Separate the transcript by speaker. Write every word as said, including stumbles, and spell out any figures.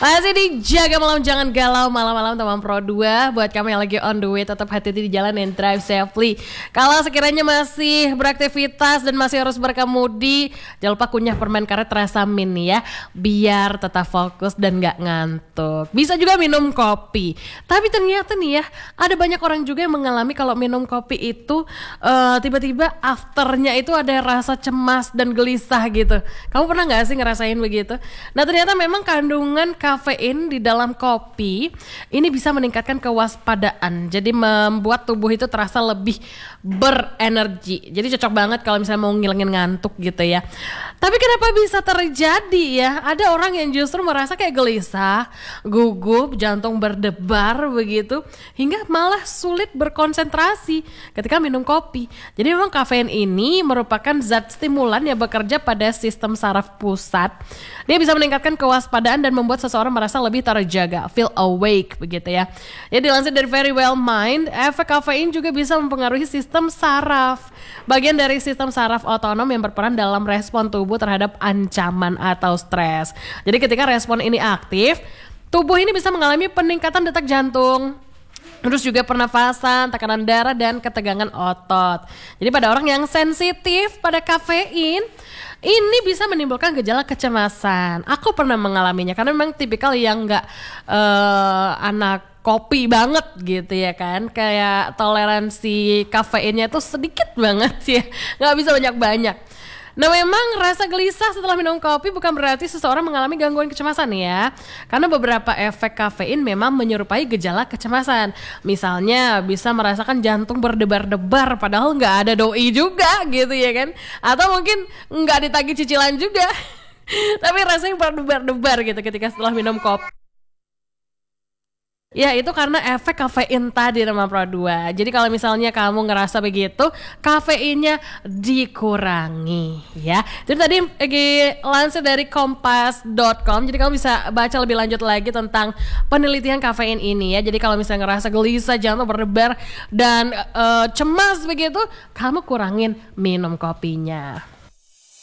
Speaker 1: Masih dijaga malam, jangan galau malam-malam teman Pro dua. Buat kamu yang lagi on the way, tetap hati-hati di jalan and drive safely. Kalau sekiranya masih beraktivitas dan masih harus berkemudi, jangan lupa kunyah permen karet rasa mint ya, biar tetap fokus dan gak ngantuk. Bisa juga minum kopi. Tapi ternyata nih ya, ada banyak orang juga yang mengalami kalau minum kopi itu uh, tiba-tiba afternya itu ada rasa cemas dan gelisah gitu. Kamu pernah gak sih ngerasain begitu? Nah ternyata memang kandungan kafein di dalam kopi ini bisa meningkatkan kewaspadaan, jadi membuat tubuh itu terasa lebih berenergi. Jadi cocok banget kalau misalnya mau ngilangin ngantuk gitu ya. Tapi kenapa bisa terjadi ya? Ada orang yang justru merasa kayak gelisah, gugup, jantung berdebar begitu, hingga malah sulit berkonsentrasi ketika minum kopi. Jadi memang kafein ini merupakan zat stimulan yang bekerja pada sistem saraf pusat. Dia bisa meningkatkan kewaspadaan dan membuat seseorang merasa lebih terjaga, feel awake begitu ya. Ya dilansir dari Very Well Mind, efek kafein juga bisa mempengaruhi sistem saraf, bagian dari sistem saraf otonom yang berperan dalam respon tubuh terhadap ancaman atau stres. Jadi ketika respon ini aktif, tubuh ini bisa mengalami peningkatan detak jantung, terus juga pernafasan, tekanan darah, dan ketegangan otot. Jadi pada orang yang sensitif pada kafein, ini bisa menimbulkan gejala kecemasan. Aku pernah mengalaminya karena memang tipikal yang nggak uh, anak kopi banget gitu ya kan. Kayak toleransi kafeinnya tuh sedikit banget ya, nggak bisa banyak-banyak. Nah memang rasa gelisah setelah minum kopi bukan berarti seseorang mengalami gangguan kecemasan ya. Karena beberapa efek kafein memang menyerupai gejala kecemasan. Misalnya bisa merasakan jantung berdebar-debar padahal nggak ada doi juga gitu ya kan. Atau mungkin nggak ditagih cicilan juga. Tapi rasanya berdebar-debar gitu ketika setelah minum kopi. Ya itu karena efek kafein tadi teman Pro dua. Jadi kalau misalnya kamu ngerasa begitu, kafeinnya dikurangi ya. Jadi tadi lagi lansir dari kompas dot com. Jadi kamu bisa baca lebih lanjut lagi tentang penelitian kafein ini ya. Jadi kalau misalnya ngerasa gelisah, jantung berdebar dan uh, cemas begitu, kamu kurangin minum kopinya.